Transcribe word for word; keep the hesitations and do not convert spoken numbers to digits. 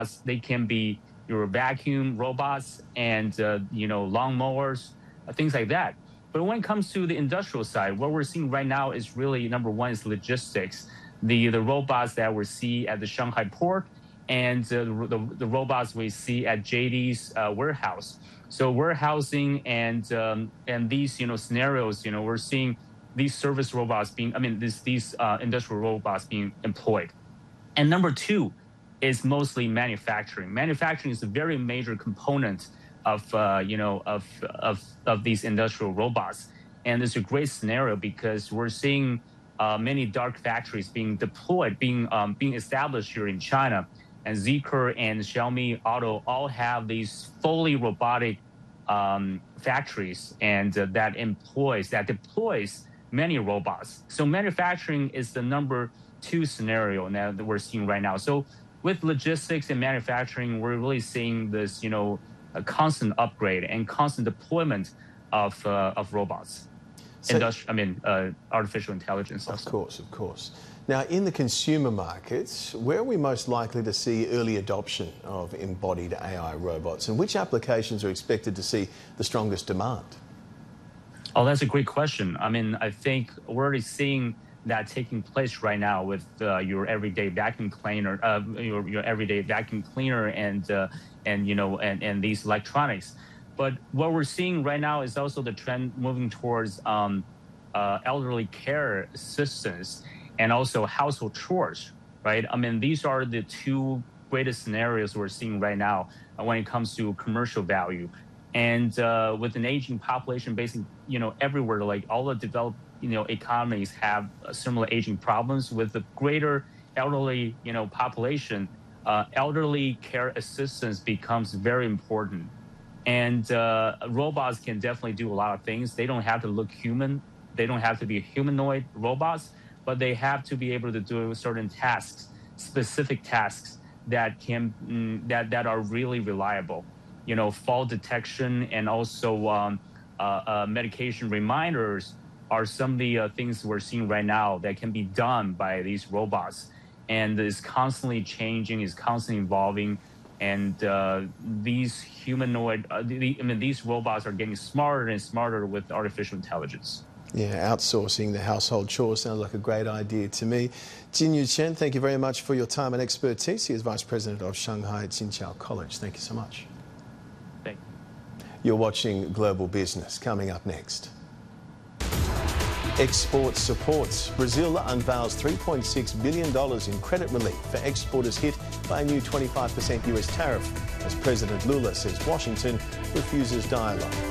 They can be your vacuum robots and uh, you know lawn mowers, uh, things like that. But when it comes to the industrial side, what we're seeing right now is really number one is logistics. The the robots that we see at the Shanghai port and uh, the, the, the robots we see at J D's uh, warehouse. So warehousing and um, and these you know scenarios, you know, we're seeing these service robots being, I mean, this, these uh, industrial robots being employed. And number two is mostly manufacturing. Manufacturing is a very major component of uh, you know of of of these industrial robots, and it's a great scenario because we're seeing uh, many dark factories being deployed, being um, being established here in China, and Zeekr and Xiaomi Auto all have these fully robotic um, factories, and uh, that employs that deploys many robots. So manufacturing is the number two scenario now that we're seeing right now. So with logistics and manufacturing, we're really seeing this, you know, a constant upgrade and constant deployment of uh, of robots. So, Industri- I mean, uh, artificial intelligence. Of also. course, of course. Now, in the consumer markets, where are we most likely to see early adoption of embodied A I robots, and which applications are expected to see the strongest demand? Oh, that's a great question. I mean, I think we're already seeing that taking place right now with uh, your everyday vacuum cleaner, uh, your, your everyday vacuum cleaner, and uh, and you know, and, and these electronics. But what we're seeing right now is also the trend moving towards um, uh, elderly care assistance and also household chores, right? I mean, these are the two greatest scenarios we're seeing right now uh, when it comes to commercial value. And uh, with an aging population, basically, you know, everywhere, like all the developed, you know, economies have uh, similar aging problems. With the greater elderly, you know, population, uh, elderly care assistance becomes very important. And uh, robots can definitely do a lot of things. They don't have to look human. They don't have to be humanoid robots, but they have to be able to do certain tasks, specific tasks that can mm, that that are really reliable. You know, fall detection and also um, uh, uh, medication reminders are some of the uh, things we're seeing right now that can be done by these robots, and is constantly changing, is constantly evolving, and uh, these humanoid, uh, the, I mean, these robots are getting smarter and smarter with artificial intelligence. Yeah, outsourcing the household chores sounds like a great idea to me. Jinyu Chen, thank you very much for your time and expertise. He is Vice President of Shanghai Tsinghua College. Thank you so much. Thank you. You're watching Global Business. Coming up next. Export supports. Brazil unveils three point six billion dollars in credit relief for exporters hit by a new twenty-five percent U S tariff, as President Lula says Washington refuses dialogue.